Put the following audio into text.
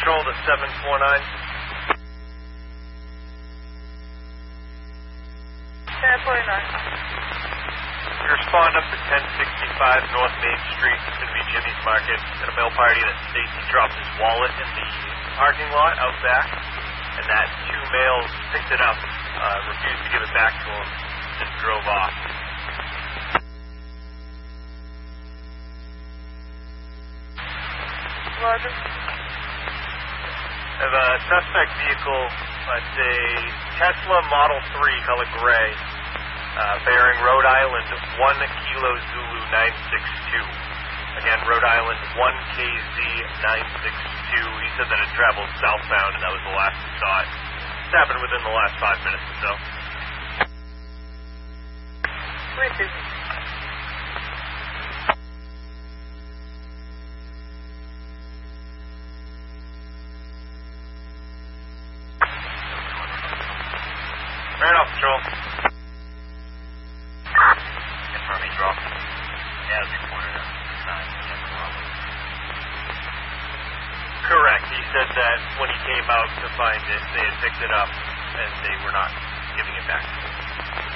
Patrol to 749. 749. You respond up to 1065 North Main Street. It's going to be Jimmy's Market at a mail party that states he dropped his wallet in the parking lot out back, and that two males picked it up, refused to give it back to him, and drove off. Roger. I have a suspect vehicle. It's a Tesla Model 3 color gray, bearing Rhode Island 1 Kilo Zulu 962. Again, Rhode Island 1 KZ 962. He said that it traveled southbound, and that was the last he saw it. It's happened within the last 5 minutes or so. Received. Right off patrol. Confirming drop. As reported on the sign. Correct. He said that when he came out to find it, they had picked it up, and they were not giving it back.